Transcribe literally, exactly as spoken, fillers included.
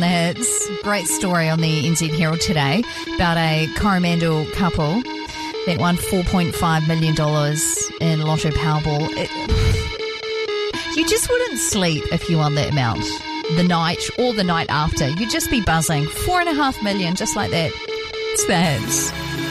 It's a great story on the N Z Herald today about a Coromandel couple that won four point five million dollars in Lotto Powerball. It, you just wouldn't sleep if you won that amount the night or the night after. You'd just be buzzing. Four and a half million, just like that. It's that.